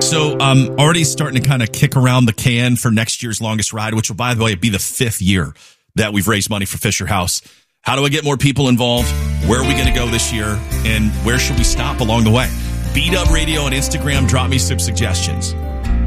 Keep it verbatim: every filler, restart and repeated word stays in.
So I'm um, already starting to kind of kick around the can for next year's longest ride, which will, by the way, be the fifth year that we've raised money for Fisher House. How do I get more people involved? Where are we going to go this year? And where should we stop along the way? B-Dub Radio on Instagram. Drop me some suggestions.